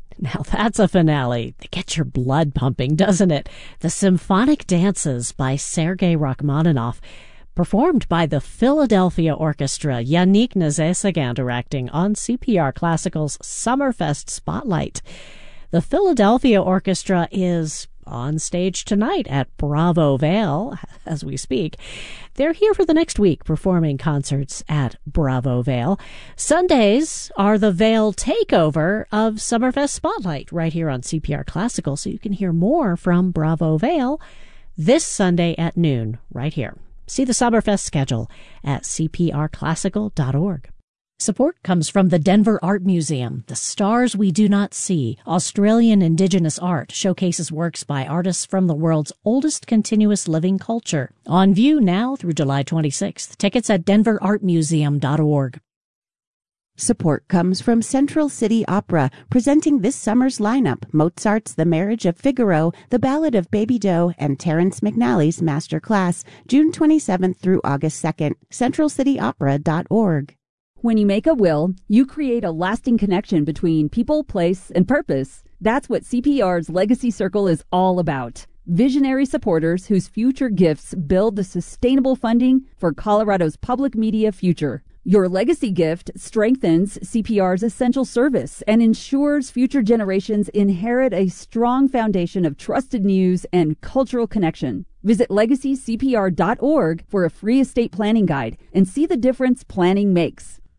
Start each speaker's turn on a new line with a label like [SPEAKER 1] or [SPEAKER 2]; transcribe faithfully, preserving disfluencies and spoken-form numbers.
[SPEAKER 1] Now that's a finale that gets your blood pumping, doesn't it? The Symphonic Dances by Sergei Rachmaninoff, performed by the Philadelphia Orchestra. Yannick Nézet-Séguin directing on C P R Classical's Summerfest Spotlight. The Philadelphia Orchestra is on stage tonight at Bravo Vale as we speak. They're here for the next week performing concerts at Bravo Vale. Sundays are the Vale takeover of Summerfest Spotlight right here on C P R Classical, so you can hear more from Bravo Vale this Sunday at noon right here. See the Summerfest schedule at c p r classical dot org. Support comes from the Denver Art Museum. The Stars We Do Not See, Australian Indigenous art, showcases works by artists from the world's oldest continuous living culture. On view now through July twenty-sixth. Tickets at denver art museum dot org.
[SPEAKER 2] Support comes from Central City Opera, presenting this summer's lineup: Mozart's The Marriage of Figaro, The Ballad of Baby Doe, and Terrence McNally's Master Class, June twenty-seventh through August second. central city opera dot org.
[SPEAKER 3] When you make a will, you create a lasting connection between people, place, and purpose. That's what C P R's Legacy Circle is all about. Visionary supporters whose future gifts build the sustainable funding for Colorado's public media future. Your legacy gift strengthens C P R's essential service and ensures future generations inherit a strong foundation of trusted news and cultural connection. Visit legacy c p r dot org for a free estate planning guide and see the difference planning makes.